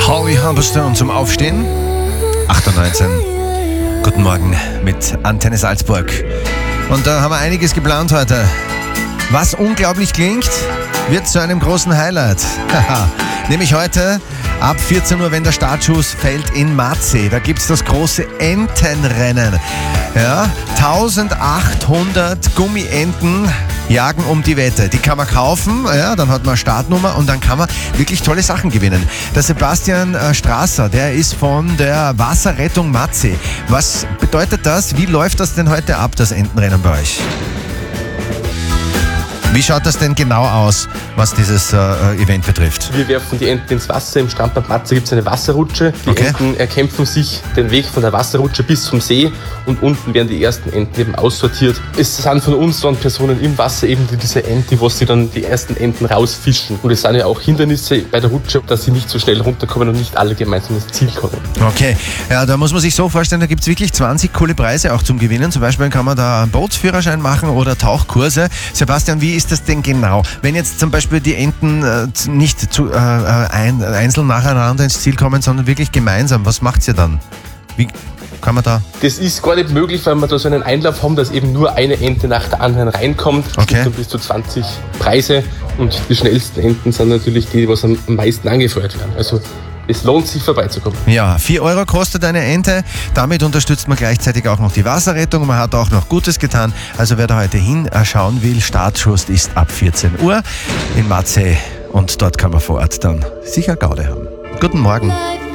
Holly Humberstone zum Aufstehen. 8.19 Uhr. Guten Morgen mit Antenne Salzburg. Und da haben wir einiges geplant heute. Was unglaublich klingt, wird zu einem großen Highlight. Nämlich heute ab 14 Uhr, wenn der Startschuss fällt in Matzee. Da gibt es das große Entenrennen. Ja, 1800 Gummienten jagen um die Wette. Die kann man kaufen, ja, dann hat man eine Startnummer und dann kann man wirklich tolle Sachen gewinnen. Der Sebastian Strasser, der ist von der Wasserrettung Matzee. Was bedeutet das? Wie läuft das denn heute ab, das Entenrennen bei euch? Wie schaut das denn genau aus, was dieses Event betrifft? Wir werfen die Enten ins Wasser. Im Strandbad Matzee gibt es eine Wasserrutsche. Die Enten erkämpfen sich den Weg von der Wasserrutsche bis zum See und unten werden die ersten Enten eben aussortiert. Es sind von uns dann Personen im Wasser eben diese Enten, wo sie dann die ersten Enten rausfischen. Und es sind ja auch Hindernisse bei der Rutsche, dass sie nicht so schnell runterkommen und nicht alle gemeinsam ins Ziel kommen. Okay, ja, da muss man sich so vorstellen, da gibt es wirklich 20 coole Preise auch zum Gewinnen. Zum Beispiel kann man da einen Bootsführerschein machen oder Tauchkurse. Sebastian, wie ist das denn genau? Wenn jetzt zum Beispiel die Enten nicht einzeln nacheinander ins Ziel kommen, sondern wirklich gemeinsam, was macht ihr dann? Wie kann man da? Das ist gar nicht möglich, weil wir da so einen Einlauf haben, dass eben nur eine Ente nach der anderen reinkommt. Okay. Es gibt bis zu 20 Preise und die schnellsten Enten sind natürlich die, die am meisten angefeuert werden. Also es lohnt sich vorbeizukommen. Ja, 4 Euro kostet eine Ente. Damit unterstützt man gleichzeitig auch noch die Wasserrettung. Man hat auch noch Gutes getan. Also wer da heute hinschauen will, Startschuss ist ab 14 Uhr in Matzee. Und dort kann man vor Ort dann sicher Gaude haben. Guten Morgen.